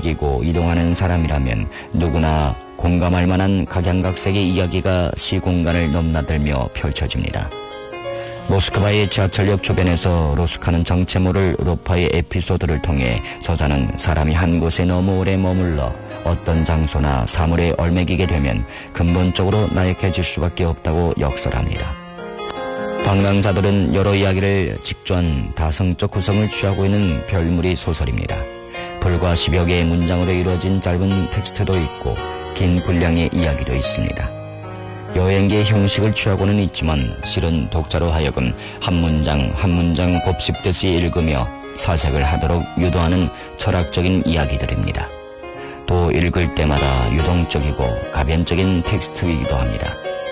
즐기고 이동하는 사람이라면 누구나 공감할 만한 각양각색의 이야기가 시공간을 넘나들며 펼쳐집니다. 모스크바의 지하철역 주변에서 로스카는 정체 모를 로파의 에피소드를 통해 저자는 사람이 한 곳에 너무 오래 머물러 어떤 장소나 사물에 얽매이게 되면 근본적으로 나약해질 수밖에 없다고 역설합니다. 방랑자들은 여러 이야기를 직조한 다성적 구성을 취하고 있는 별무리 소설입니다. 불과 10여 개의 문장으로 이루어진 짧은 텍스트도 있고 긴 분량의 이야기도 있습니다. 여행기의 형식을 취하고는 있지만 실은 독자로 하여금 한 문장 한 문장 곱씹듯이 읽으며 사색을 하도록 유도하는 철학적인 이야기들입니다. 또 읽을 때마다 유동적이고 가변적인 텍스트이기도 합니다.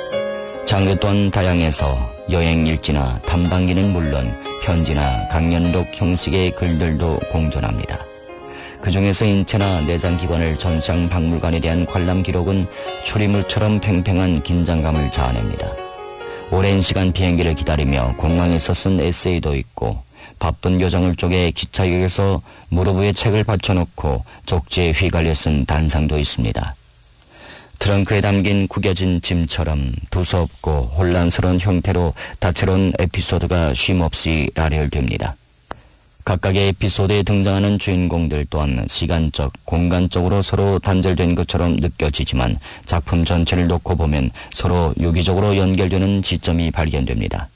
장르 또한 다양해서 여행 일지나 탐방기는 물론 편지나 강연록 형식의 글들도 공존합니다. 그 중에서 인체나 내장기관을 전시한 박물관에 대한 관람 기록은 추리물처럼 팽팽한 긴장감을 자아냅니다. 오랜 시간 비행기를 기다리며 공항에서 쓴 에세이도 있고 바쁜 요정을 쪼개 기차역에서 무릎 위에 책을 받쳐놓고 족지에 휘갈려 쓴 단상도 있습니다. 트렁크에 담긴 구겨진 짐처럼 두서없고 혼란스러운 형태로 다채로운 에피소드가 쉼없이 라렬됩니다. 각각의 에피소드에 등장하는 주인공들 또한 시간적, 공간적으로 서로 단절된 것처럼 느껴지지만 작품 전체를 놓고 보면 서로 유기적으로 연결되는 지점이 발견됩니다.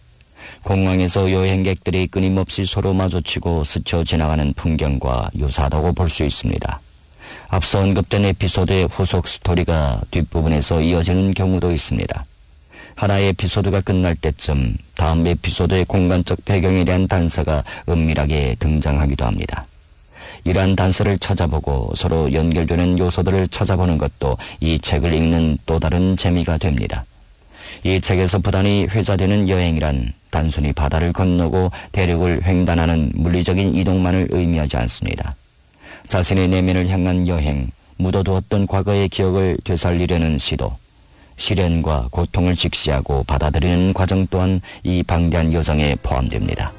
공항에서 여행객들이 끊임없이 서로 마주치고 스쳐 지나가는 풍경과 유사하다고 볼 수 있습니다. 앞서 언급된 에피소드의 후속 스토리가 뒷부분에서 이어지는 경우도 있습니다. 하나의 에피소드가 끝날 때쯤 다음 에피소드의 공간적 배경에 대한 단서가 은밀하게 등장하기도 합니다. 이러한 단서를 찾아보고 서로 연결되는 요소들을 찾아보는 것도 이 책을 읽는 또 다른 재미가 됩니다. 이 책에서 부단히 회자되는 여행이란 단순히 바다를 건너고 대륙을 횡단하는 물리적인 이동만을 의미하지 않습니다. 자신의 내면을 향한 여행, 묻어두었던 과거의 기억을 되살리려는 시도, 시련과 고통을 직시하고 받아들이는 과정 또한 이 방대한 여정에 포함됩니다.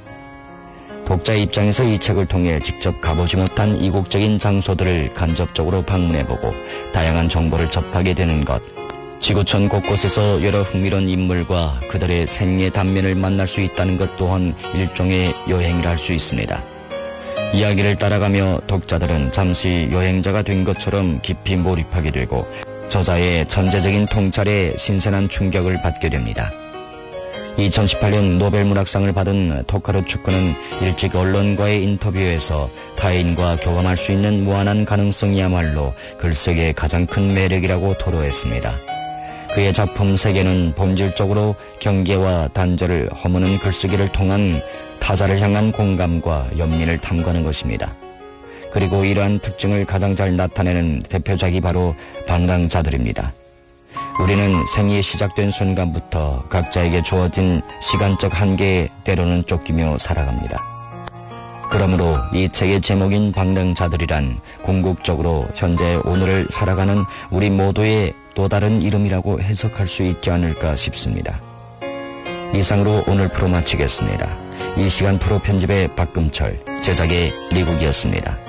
독자의 입장에서 이 책을 통해 직접 가보지 못한 이국적인 장소들을 간접적으로 방문해보고 다양한 정보를 접하게 되는 것, 지구촌 곳곳에서 여러 흥미로운 인물과 그들의 생애 단면을 만날 수 있다는 것 또한 일종의 여행이라 할 수 있습니다. 이야기를 따라가며 독자들은 잠시 여행자가 된 것처럼 깊이 몰입하게 되고 저자의 천재적인 통찰에 신선한 충격을 받게 됩니다. 2018년 노벨문학상을 받은 토카르추크는 일찍 언론과의 인터뷰에서 타인과 교감할 수 있는 무한한 가능성이야말로 글쓰기의 가장 큰 매력이라고 토로했습니다. 그의 작품 세계는 본질적으로 경계와 단절을 허무는 글쓰기를 통한 타자를 향한 공감과 연민을 탐구하는 것입니다. 그리고 이러한 특징을 가장 잘 나타내는 대표작이 바로 방랑자들입니다. 우리는 생이 시작된 순간부터 각자에게 주어진 시간적 한계에 때로는 쫓기며 살아갑니다. 그러므로 이 책의 제목인 방랑자들이란 궁극적으로 현재 오늘을 살아가는 우리 모두의 또 다른 이름이라고 해석할 수 있지 않을까 싶습니다. 이상으로 오늘 프로 마치겠습니다. 이 시간 프로 편집의 박금철, 제작의 리국이었습니다.